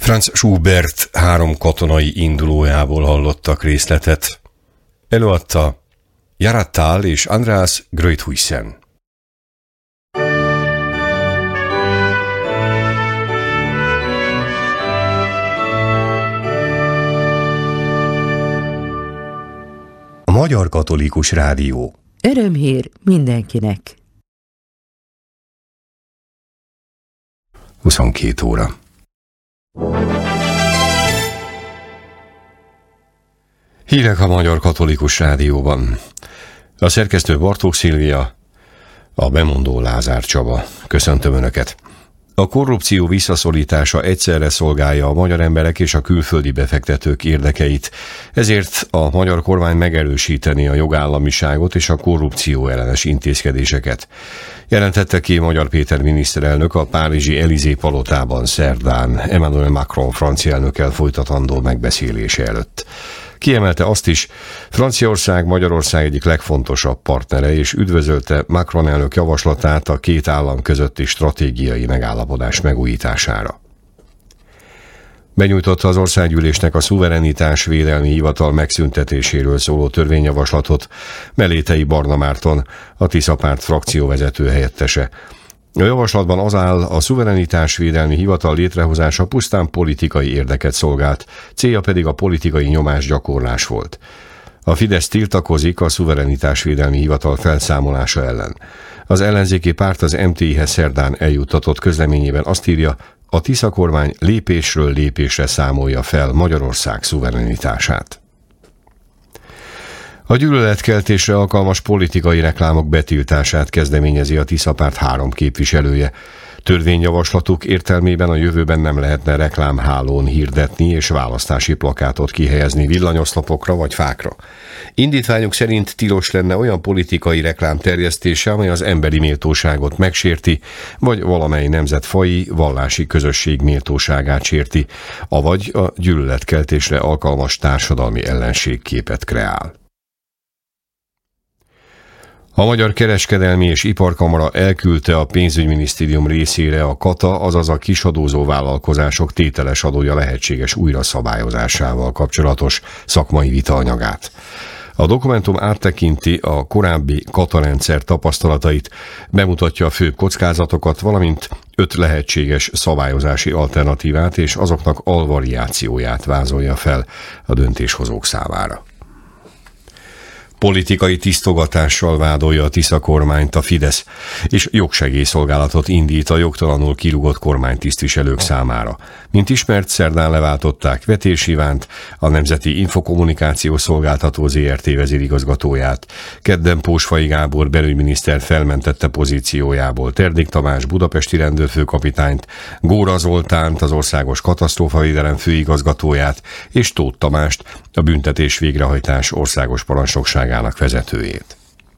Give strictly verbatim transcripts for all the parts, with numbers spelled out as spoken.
Franz Schubert három katonai indulójából hallottak részletet. Előadta Jara Thal és Andreas Gröthuisen. A Magyar Katolikus Rádió. Örömhír mindenkinek. huszonkét óra. Hírek a Magyar Katolikus Rádióban. A szerkesztő Bartók Szilvia, a bemondó Lázár Csaba. Köszöntöm Önöket. A korrupció visszaszorítása egyszerre szolgálja a magyar emberek és a külföldi befektetők érdekeit, ezért a magyar kormány megerősíteni a jogállamiságot és a korrupció ellenes intézkedéseket. Jelentette ki Magyar Péter miniszterelnök a párizsi Élysée palotában szerdán Emmanuel Macron francia elnökkel folytatandó megbeszélése előtt. Kiemelte azt is, Franciaország Magyarország egyik legfontosabb partnere, és üdvözölte Macron elnök javaslatát a két állam közötti stratégiai megállapodás megújítására. Benyújtotta az országgyűlésnek a szuverenitás védelmi hivatal megszüntetéséről szóló törvényjavaslatot Melétei Barna Márton, a Tisza Párt frakcióvezető helyettese. A javaslatban az áll, a szuverenitás védelmi hivatal létrehozása pusztán politikai érdeket szolgált, célja pedig a politikai nyomásgyakorlás volt. A Fidesz tiltakozik a szuverenitás védelmi hivatal felszámolása ellen. Az ellenzéki párt az em té i-hez szerdán eljuttatott közleményében azt írja, a Tisza kormány lépésről lépésre számolja fel Magyarország szuverenitását. A gyűlöletkeltésre alkalmas politikai reklámok betiltását kezdeményezi a Tisza Párt három képviselője. Törvényjavaslatuk értelmében a jövőben nem lehetne reklámhálón hirdetni és választási plakátot kihelyezni villanyoszlopokra vagy fákra. Indítványuk szerint tilos lenne olyan politikai reklám terjesztése, amely az emberi méltóságot megsérti, vagy valamely nemzetfaji, vallási közösség méltóságát sérti, avagy a gyűlöletkeltésre alkalmas társadalmi ellenségképet kreál. A Magyar Kereskedelmi és Iparkamara elküldte a pénzügyminisztérium részére a kata, azaz a kisadózó vállalkozások tételes adója lehetséges újraszabályozásával kapcsolatos szakmai vitaanyagát. A dokumentum áttekinti a korábbi katarendszer tapasztalatait, bemutatja a főbb kockázatokat, valamint öt lehetséges szabályozási alternatívát és azoknak alvariációját vázolja fel a döntéshozók számára. Politikai tisztogatással vádolja a Tisza kormányt a Fidesz, és jogsegélyszolgálatot indít a jogtalanul kirúgott kormánytisztviselők számára. Mint ismert, szerdán leváltották Vetés Ivánt, a Nemzeti Infokommunikációs Szolgáltató zé er té vezérigazgatóját, kedden Pósfai Gábor belügyminiszter felmentette pozíciójából Terdik Tamás budapesti rendőrfőkapitányt, Góra Zoltánt, az Országos Katasztrófavédelem főigazgatóját, és Tóth Tamást, a büntetés végrehajtás országos parancsnokságának vezetőjét.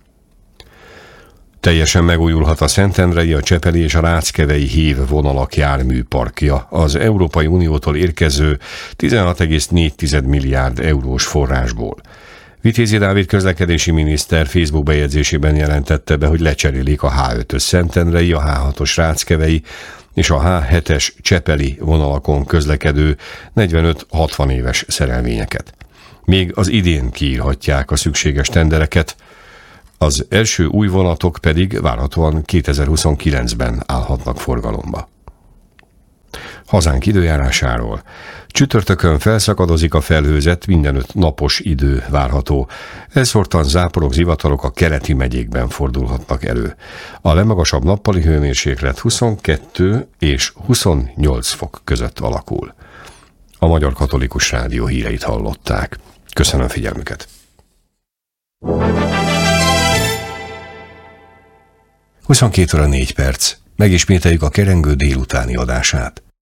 Teljesen megújulhat a Szentendrei, a Csepeli és a Ráckevei hév vonalak járműparkja az Európai Uniótól érkező tizenhat egész négy milliárd eurós forrásból. Vitézi Dávid közlekedési miniszter Facebook bejegyzésében jelentette be, hogy lecserélik a há ötös Szentendrei, a há hatos Ráckevei és a há hetes Csepeli vonalakon közlekedő negyvenöt-hatvan éves szerelvényeket. Még az idén kiírhatják a szükséges tendereket, az első új vonatok pedig várhatóan kétezer-huszonkilencben állhatnak forgalomba. Hazánk időjárásáról. Csütörtökön felszakadozik a felhőzet, mindenütt napos idő várható. Elszórtan záporok, zivatarok a keleti megyékben fordulhatnak elő. A legmagasabb nappali hőmérséklet huszonkettő és huszonnyolc fok között alakul. A Magyar Katolikus Rádió híreit hallották. Köszönöm figyelmüket! huszonkét óra négy perc. Megismételjük a kerengő délutáni adását.